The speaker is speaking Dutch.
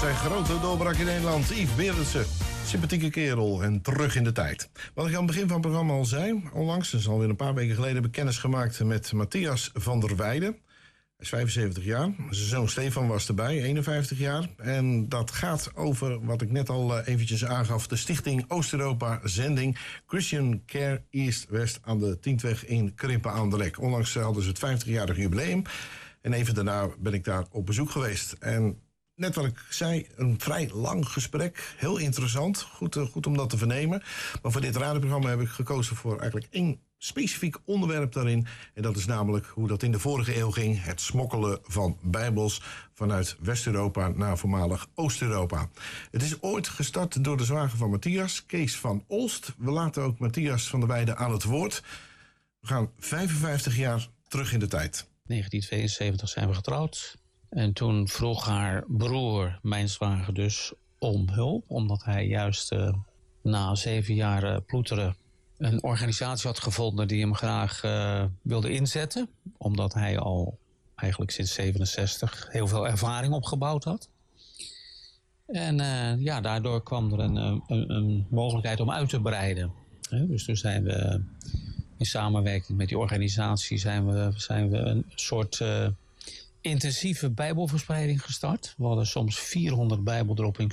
zijn grote doorbraak in Nederland. Yves Berendsen, sympathieke kerel en terug in de tijd. Wat ik aan het begin van het programma al zei, onlangs, dus alweer een paar weken geleden, heb ik kennis gemaakt met Matthias van der Weijden. Hij is 75 jaar. Zijn zoon Stefan was erbij, 51 jaar. En dat gaat over, wat ik net al eventjes aangaf, de stichting Oost-Europa Zending Christian Care East-West aan de Tientweg in Krimpen aan de Lek. Onlangs hadden ze het 50-jarig jubileum. En even daarna ben ik daar op bezoek geweest. En net wat ik zei, een vrij lang gesprek. Heel interessant. Goed om dat te vernemen. Maar voor dit radioprogramma heb ik gekozen voor eigenlijk één specifiek onderwerp daarin. En dat is namelijk hoe dat in de vorige eeuw ging. Het smokkelen van bijbels vanuit West-Europa naar voormalig Oost-Europa. Het is ooit gestart door de zwager van Matthias, Kees van Olst. We laten ook Matthias van der Weijden aan het woord. We gaan 55 jaar terug in de tijd. 1972 zijn we getrouwd. En toen vroeg haar broer, mijn zwager dus, om hulp. Omdat hij juist na 7 jaar ploeteren een organisatie had gevonden die hem graag wilde inzetten. Omdat hij al eigenlijk sinds 67 heel veel ervaring opgebouwd had. En daardoor kwam er een mogelijkheid om uit te breiden. Dus toen zijn we in samenwerking met die organisatie zijn we een soort intensieve bijbelverspreiding gestart. We hadden soms 400 bijbeldroppings